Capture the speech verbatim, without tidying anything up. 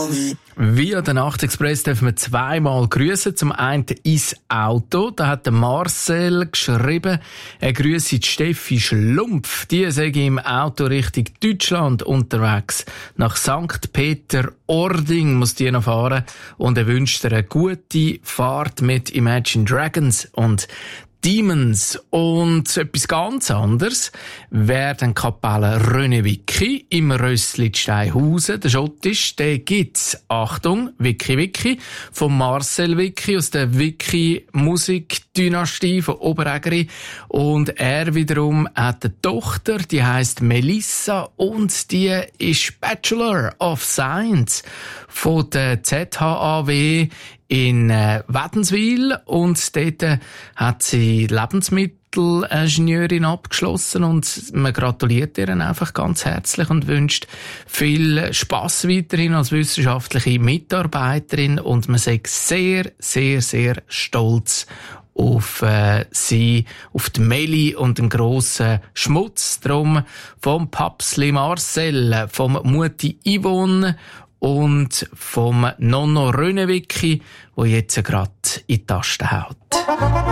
Via den Nachtexpress dürfen wir zweimal grüßen. Zum einen ins Auto. Da hat der Marcel geschrieben, er grüsse die Steffi Schlumpf. Die sei im Auto Richtung Deutschland unterwegs. Nach Sankt Peter-Ording muss die noch fahren. Und er wünscht ihr eine gute Fahrt mit Imagine Dragons und Demons. Und etwas ganz anderes wäre dann Kapelle René Wicki im Rössli Steinhausen. Der Schottisch, der gibt's, Achtung, Wicki Wicki, von Marcel Wicki aus der Wicki Musikdynastie von Oberägeri. Und er wiederum hat eine Tochter, die heisst Melissa und die ist Bachelor of Science von der Z H A W in äh, Wädenswil, und dort äh, hat sie Lebensmittelingenieurin abgeschlossen, und man gratuliert ihr einfach ganz herzlich und wünscht viel Spass weiterhin als wissenschaftliche Mitarbeiterin, und man sagt sehr, sehr, sehr stolz auf äh, sie, auf die Meli und den grossen Schmutz. Drum vom Papsli Marcel, vom Mutti Yvonne und vom Nonno Rönewicki, wo jetzt gerade in die Tasten haut.